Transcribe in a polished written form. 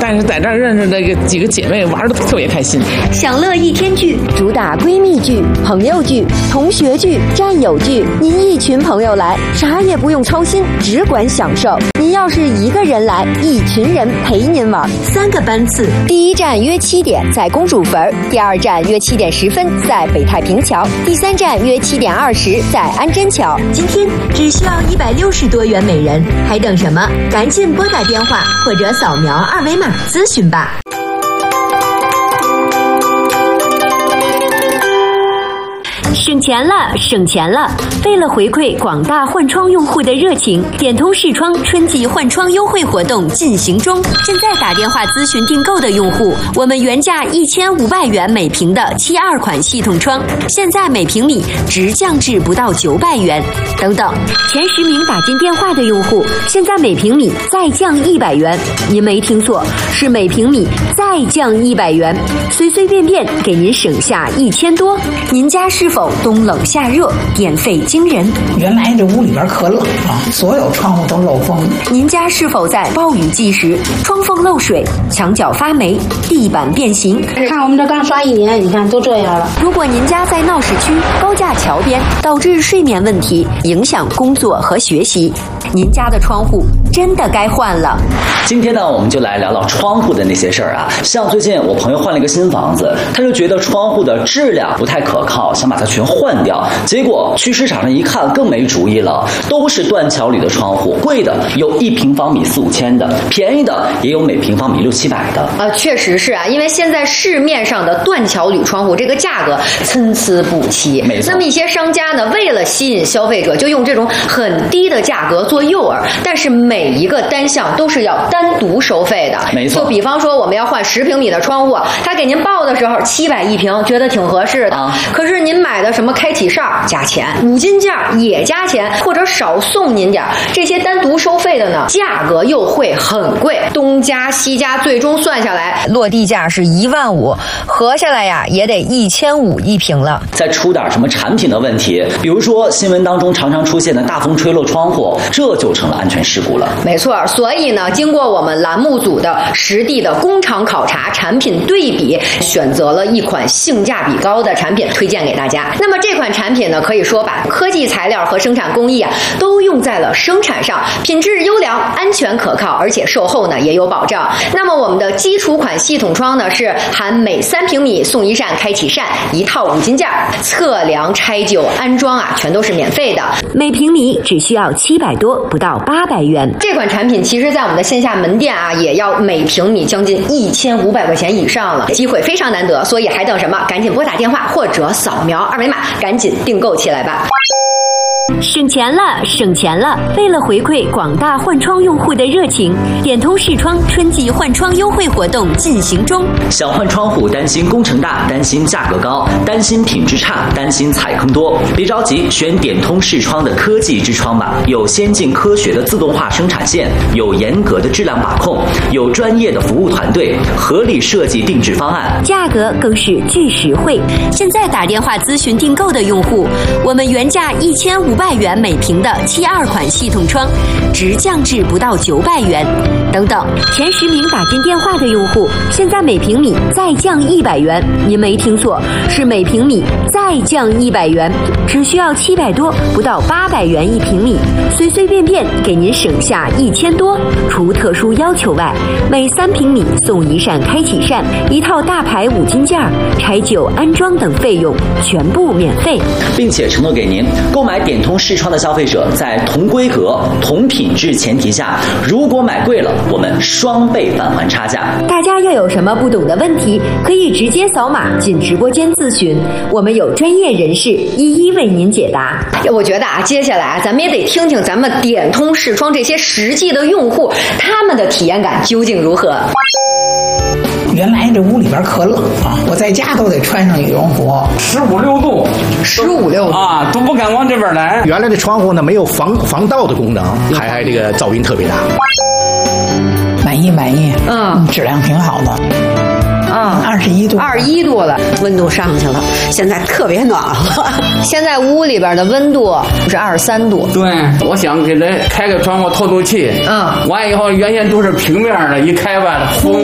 但是在这儿认识的几个姐妹玩的特别开心。 享乐一天剧主打闺蜜剧、朋友剧、同学剧、战友剧，您一群朋友来，啥也不用操心，只管享受。您要是一个人来，一群人陪您玩，3个班次。第1站约7点在公主坟，第2站约7点10分在北太平桥，第3站约7点20在安贞桥。今天只需要160多元每人，还等什么？赶紧拨打电话或者扫描2维码咨询吧。省钱了，省钱了！为了回馈广大换窗用户的热情，点通视窗春季换窗优惠活动进行中。现在打电话咨询订购的用户，我们原价1500元每平的72款系统窗，现在每平米直降至不到900元。等等，前10名打进电话的用户，现在每平米再降100元。您没听错，是每平米再降100元，随随便便给您省下1000多。您家是否冬冷夏热，电费惊人？ 原来这屋里边可冷了，所有窗户都漏风。 您家是否在暴雨季时窗缝漏水、墙角发霉、地板变形？ 看我们这刚刷1年，你看都这样了。 如果您家在闹市区、高架桥边，导致睡眠问题，影响工作和学习，您家的窗户真的该换了。 今天呢，我们就来聊聊窗户的那些事儿啊。像最近我朋友换了一个新房子，他就觉得窗户的质量不太可靠，想把它全换掉。结果去市场上一看，更没主意了，都是断桥铝的窗户，贵的有1平方米4、5千的，便宜的也有每平方米6、700的。 确实是啊，因为现在市面上的断桥铝窗户这个价格参差不齐。 没错。 那么一些商家呢，为了吸引消费者，就用这种很低的价格做诱饵，但是每一个单项都是要单独收费的。 没错。 就比方说我们要换10平米的窗户，他给您报的时候700一平，觉得挺合适的。可是您买的什么开启哨加钱，5金件也加钱，或者少送您点，这些单独收费的呢，价格又会很贵，东加西加，最终算下来落地价是15000，合下来呀也得1500一平了。 再出点什么产品的问题，比如说新闻当中常常出现的大风吹漏窗户，这就成了安全事故了。 没错，所以呢，经过我们栏目组的实地的工厂考察、产品对比，选择了一款性价比高的产品推荐给大家。那么这款产品呢，可以说把科技材料和生产工艺都用在了生产上，品质优良、安全可靠，而且售后呢也有保障。那么我们的基础款系统窗呢，是含每3平米送1扇开启扇，1套5金件，测量、拆旧、安装全都是免费的， 每平米只需要700多，不到800元。 这款产品其实在我们的线下门店也要每平米将近1500块钱以上了，机会非常难得，所以还等什么？赶紧拨打电话或者扫描2维码，赶紧订购起来吧。 省钱了，省钱了！为了回馈广大换窗用户的热情，点通视窗春季换窗优惠活动进行中。 想换窗户，担心工程大，担心价格高，担心品质差，担心踩坑多，别着急，选点通视窗的科技之窗吧。有先进科学的自动化生产线，有严格的质量把控，有专业的服务团队，合理设计定制方案， 价格更是巨实惠。现在打电话咨询订购的用户，我们原价1500元每平的72款系统窗，直降至不到900元。等等，前10名打进电话的用户，现在每平米再降100元。您没听错，是每平米再降100元，只需要700多，不到800元一平米，随随便便给您省下1000多。除特殊要求外，每3平米送1扇开启扇，1套大牌5金件，拆旧、安装等费用全部免费， 并且承诺给您购买点通视窗的消费者，在同规格、同品质前提下，如果买贵了，我们双倍返还差价。 大家要有什么不懂的问题，可以直接扫码进直播间咨询，我们有专业人士一一为您解答。 我觉得接下来咱们也得听听咱们点通视窗这些实际的用户，他们的体验感究竟如何。 原来这屋里边可冷我在家都得穿上羽绒服 ，15、6度 ，15、6度都不敢往这边来。 原来的窗户呢没有防盗的功能，还这个噪音特别大。 满意，质量挺好的。21度 ，21度了， 温度上去了，现在特别暖和。 现在屋里边的温度是23度。 对，我想给它开个窗户透透气。完以后原先都是平面的，一开吧风